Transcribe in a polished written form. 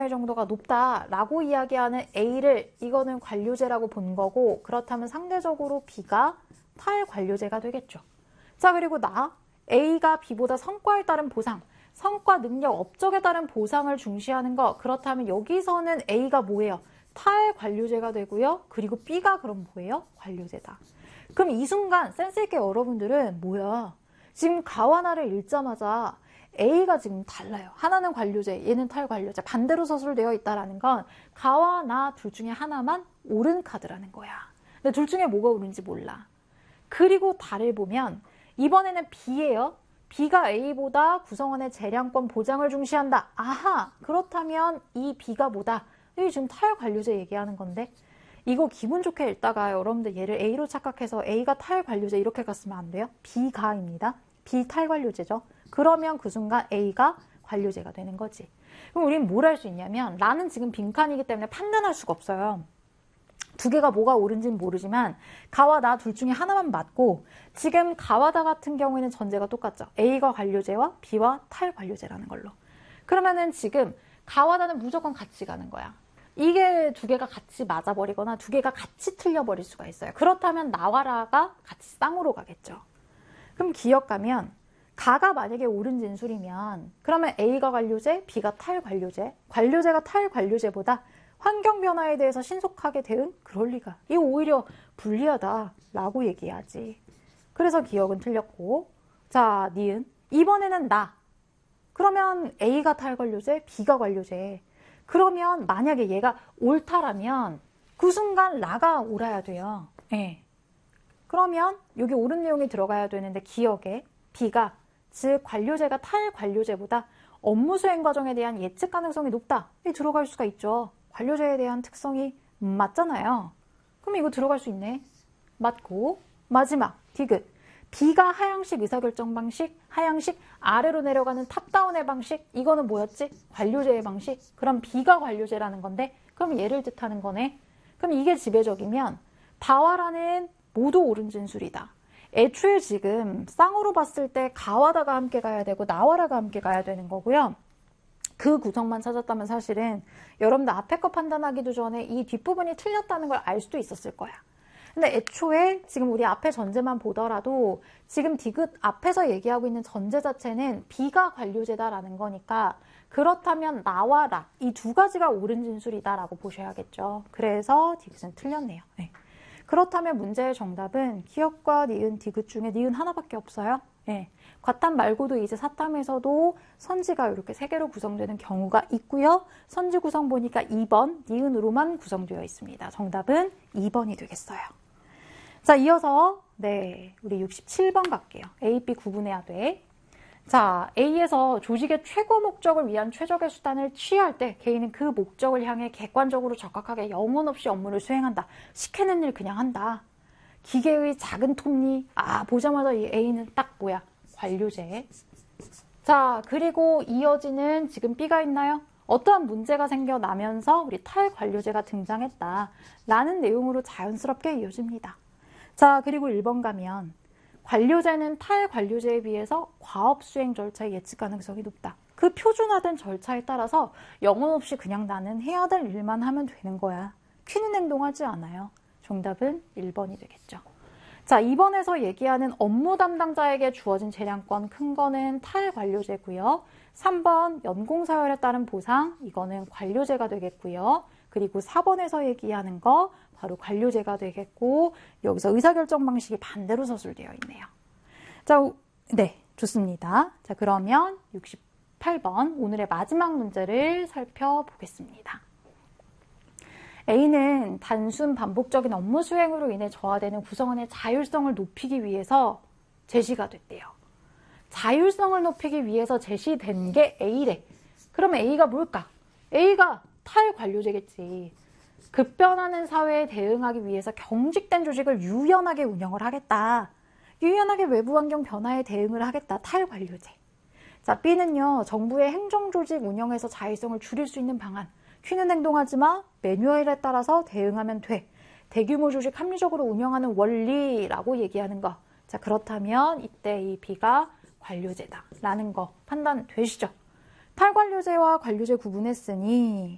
정도가 높다라고 이야기하는 A를 이거는 관료제라고 본 거고, 그렇다면 상대적으로 B가 탈관료제가 되겠죠. 자, 그리고 A가 B보다 성과에 따른 보상, 성과, 능력, 업적에 따른 보상을 중시하는 거. 그렇다면 여기서는 A가 뭐예요? 탈관료제가 되고요. 그리고 B가 그럼 뭐예요? 관료제다. 그럼 이 순간 센스 있게 여러분들은 뭐야? 지금 가와 나를 읽자마자 A가 지금 달라요. 하나는 관료제, 얘는 탈관료제. 반대로 서술되어 있다는 건 가와 나 둘 중에 하나만 옳은 카드라는 거야. 근데 둘 중에 뭐가 옳은지 몰라. 그리고 달을 보면 이번에는 B예요. B가 A보다 구성원의 재량권 보장을 중시한다. 아하! 그렇다면 이 B가 뭐다? 이게 지금 탈관료제 얘기하는 건데, 이거 기분 좋게 읽다가 여러분들 얘를 A로 착각해서 A가 탈관료제 이렇게 갔으면 안 돼요. B가입니다. B 탈관료제죠. 그러면 그 순간 A가 관료제가 되는 거지. 그럼 우리는 뭘 할 수 있냐면, 나는 지금 빈칸이기 때문에 판단할 수가 없어요. 두 개가 뭐가 옳은지는 모르지만 가와 나 둘 중에 하나만 맞고, 지금 가와 나 같은 경우에는 전제가 똑같죠. A가 관료제와 B와 탈관료제라는 걸로. 그러면은 지금 가와 나는 무조건 같이 가는 거야. 이게 두 개가 같이 맞아버리거나 두 개가 같이 틀려버릴 수가 있어요. 그렇다면 나와 라가 같이 쌍으로 가겠죠. 그럼 기억하면 가가 만약에 옳은 진술이면 그러면 A가 관료제, B가 탈관료제, 관료제가 탈관료제보다 환경 변화에 대해서 신속하게 대응? 그럴 리가. 이거 오히려 불리하다라고 얘기하지. 그래서 기억은 틀렸고. 자, 니은. 이번에는 나. 그러면 A가 탈관료제, B가 관료제. 그러면 만약에 얘가 옳다라면 그 순간 나가 옳아야 돼요. 예. 그러면 여기 옳은 내용이 들어가야 되는데 기억에 B가, 즉 관료제가 탈관료제보다 업무 수행 과정에 대한 예측 가능성이 높다. 이 들어갈 수가 있죠. 관료제에 대한 특성이 맞잖아요. 그럼 이거 들어갈 수 있네. 맞고. 마지막 디귿. B가 하향식 의사결정 방식, 하향식 아래로 내려가는 탑다운의 방식. 이거는 뭐였지? 관료제의 방식. 그럼 B가 관료제라는 건데, 그럼 얘를 뜻하는 거네. 그럼 이게 지배적이면 다와 라는 모두 옳은 진술이다. 애초에 지금 쌍으로 봤을 때 가와 다가 함께 가야 되고 나와 라가 함께 가야 되는 거고요. 그 구성만 찾았다면 사실은 여러분들 앞에 거 판단하기도 전에 이 뒷부분이 틀렸다는 걸 알 수도 있었을 거야. 근데 애초에 지금 우리 앞에 전제만 보더라도 지금 디귿 앞에서 얘기하고 있는 전제 자체는 B가 관료제다라는 거니까, 그렇다면 나와 라 이 두 가지가 옳은 진술이다라고 보셔야겠죠. 그래서 디귿은 틀렸네요. 네. 그렇다면 문제의 정답은 기역과 니은, 디귿 중에 니은 하나밖에 없어요. 네. 과탐 말고도 이제 사탐에서도 선지가 이렇게 세 개로 구성되는 경우가 있고요. 선지 구성 보니까 2번 니은으로만 구성되어 있습니다. 정답은 2번이 되겠어요. 자, 이어서 우리 67번 갈게요. A, B 구분해야 돼. 자, A에서 조직의 최고 목적을 위한 최적의 수단을 취할 때 개인은 그 목적을 향해 객관적으로 적합하게 영혼 없이 업무를 수행한다. 시키는 일 그냥 한다. 기계의 작은 톱니. 보자마자 이 A는 딱 뭐야? 관료제. 자, 그리고 이어지는 지금 B가 있나요? 어떠한 문제가 생겨나면서 우리 탈관료제가 등장했다 라는 내용으로 자연스럽게 이어집니다. 자, 그리고 1번 가면 관료제는 탈관료제에 비해서 과업 수행 절차의 예측 가능성이 높다. 그 표준화된 절차에 따라서 영혼 없이 그냥 나는 해야 될 일만 하면 되는 거야. 퀴는 행동하지 않아요. 정답은 1번이 되겠죠. 자, 2번에서 얘기하는 업무 담당자에게 주어진 재량권, 큰 거는 탈관료제고요. 3번 연공서열에 따른 보상, 이거는 관료제가 되겠고요. 그리고 4번에서 얘기하는 거 바로 관료제가 되겠고, 여기서 의사결정 방식이 반대로 서술되어 있네요. 자, 좋습니다. 자, 그러면 68번 오늘의 마지막 문제를 살펴보겠습니다. A는 단순 반복적인 업무 수행으로 인해 저하되는 구성원의 자율성을 높이기 위해서 제시가 됐대요. 자율성을 높이기 위해서 제시된 게 A래. 그러면 A가 뭘까? A가 탈관료제겠지. 급변하는 사회에 대응하기 위해서 경직된 조직을 유연하게 운영을 하겠다. 유연하게 외부 환경 변화에 대응을 하겠다. 탈관료제. 자, B는요. 정부의 행정조직 운영에서 자율성을 줄일 수 있는 방안. 퀴는 행동하지 마. 매뉴얼에 따라서 대응하면 돼. 대규모 조직 합리적으로 운영하는 원리라고 얘기하는 거. 자, 그렇다면 이때 이 B가 관료제다라는 거 판단되시죠? 탈관료제와 관료제 구분했으니